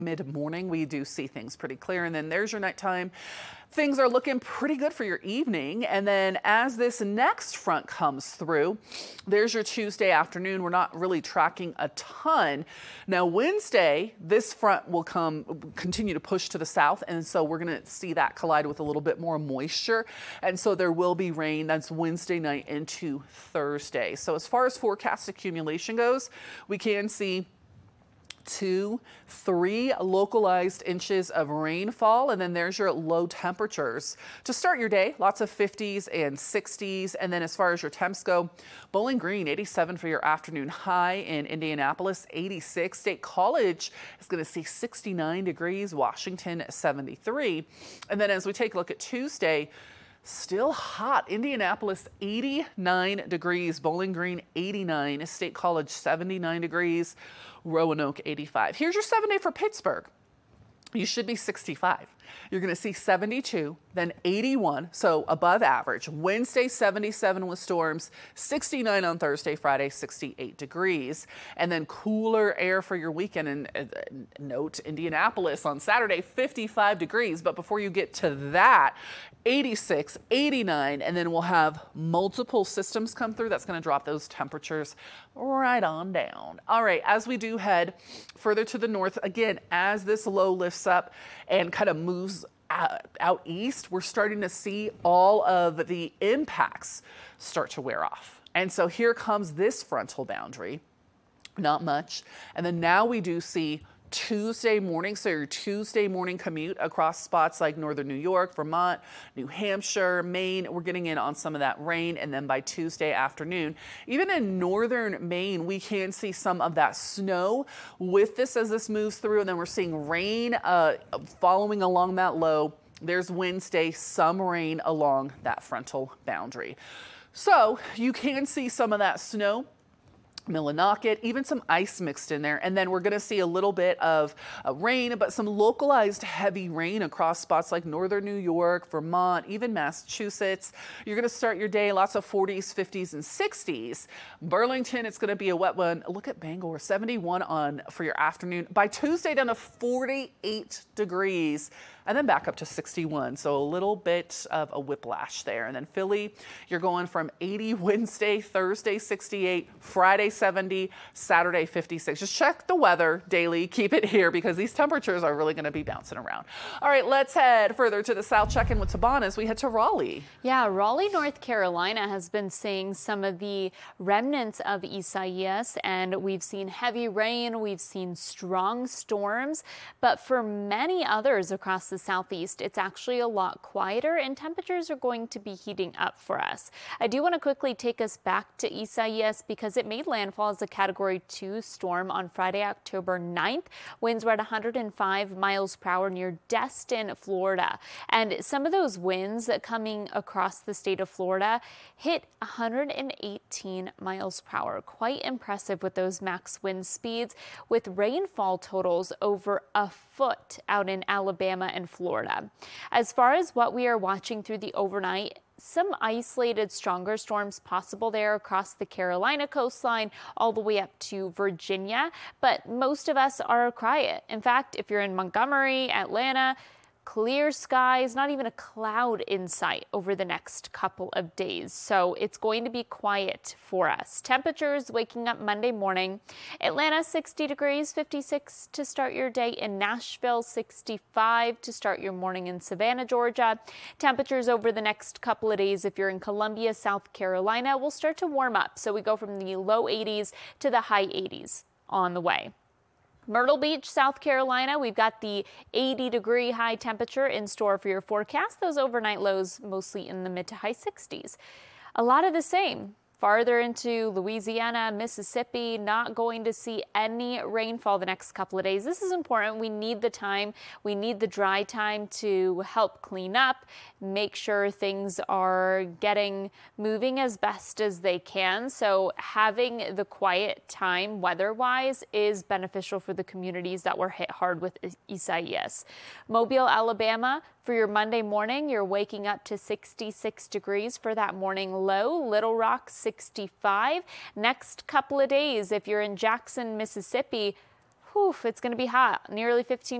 mid-morning, we do see things pretty clear. And then there's your nighttime. Things are looking pretty good for your evening. And then as this next front comes through, there's your Tuesday afternoon. We're not really tracking a ton. Now, Wednesday, this front will continue to push to the south. And so we're going to see that collide with a little bit more moisture. And so there will be rain. That's Wednesday night into Thursday. So as far as forecast accumulation goes, we can see 2-3 localized inches of rainfall, and then there's your low temperatures to start your day. Lots of 50s and 60s. And then as far as your temps go, Bowling Green 87 for your afternoon high. In Indianapolis 86. State College is going to see 69 degrees. Washington 73. And then as we take a look at Tuesday, still hot. Indianapolis 89 degrees, Bowling Green 89, State College 79 degrees, Roanoke 85. Here's your 7-day for Pittsburgh. You should be 65. You're going to see 72, then 81, so above average. Wednesday, 77 with storms, 69 on Thursday, Friday, 68 degrees. And then cooler air for your weekend. And note, Indianapolis on Saturday, 55 degrees. But before you get to that, 86, 89, and then we'll have multiple systems come through. That's going to drop those temperatures right on down. All right, as we do head further to the north, again, as this low lifts up and kind of moves out east, we're starting to see all of the impacts start to wear off. And so here comes this frontal boundary, not much. And then now we do see Tuesday morning, so your Tuesday morning commute across spots like northern New York, Vermont, New Hampshire, Maine, we're getting in on some of that rain. And then by Tuesday afternoon, even in northern Maine, we can see some of that snow with this as this moves through. And then we're seeing rain following along that low. There's Wednesday, some rain along that frontal boundary. So you can see some of that snow, Millinocket, even some ice mixed in there. And then we're going to see a little bit of rain, but some localized heavy rain across spots like northern New York, Vermont, even Massachusetts. You're going to start your day, lots of 40s, 50s, and 60s. Burlington, it's going to be a wet one. Look at Bangor, 71 for your afternoon. By Tuesday, down to 48 degrees. And then back up to 61. So a little bit of a whiplash there. And then Philly, you're going from 80 Wednesday, Thursday 68, Friday 70, Saturday 56. Just check the weather daily. Keep it here because these temperatures are really going to be bouncing around. All right, let's head further to the south. Check in with Tabana as we head to Raleigh. Yeah, Raleigh, North Carolina has been seeing some of the remnants of Isaias, and we've seen heavy rain. We've seen strong storms. But for many others across the southeast, it's actually a lot quieter and temperatures are going to be heating up for us. I do want to quickly take us back to Isaias because it made landfall as a Category 2 storm on Friday, October 9th. Winds were at 105 miles per hour near Destin, Florida. And some of those winds coming across the state of Florida hit 118 miles per hour. Quite impressive with those max wind speeds, with rainfall totals over a foot out in Alabama and Florida. As far as what we are watching through the overnight, some isolated stronger storms possible there across the Carolina coastline all the way up to Virginia, but most of us are quiet. In fact, if you're in Montgomery, Atlanta, clear skies, not even a cloud in sight over the next couple of days. So it's going to be quiet for us. Temperatures waking up Monday morning. Atlanta 60 degrees, 56 to start your day. In Nashville 65 to start your morning. In Savannah, Georgia. Temperatures over the next couple of days, if you're in Columbia, South Carolina, will start to warm up. So we go from the low 80s to the high 80s on the way. Myrtle Beach, South Carolina, we've got the 80-degree high temperature in store for your forecast. Those overnight lows mostly in the mid to high 60s. A lot of the same. Farther into Louisiana, Mississippi, not going to see any rainfall the next couple of days. This is important. We need the time. We need the dry time to help clean up, make sure things are getting moving as best as they can. So having the quiet time weather-wise is beneficial for the communities that were hit hard with Isaias. Mobile, Alabama, for your Monday morning, you're waking up to 66 degrees for that morning low. Little Rock, 65. Next couple of days, if you're in Jackson, Mississippi, Whew, it's going to be hot, nearly 15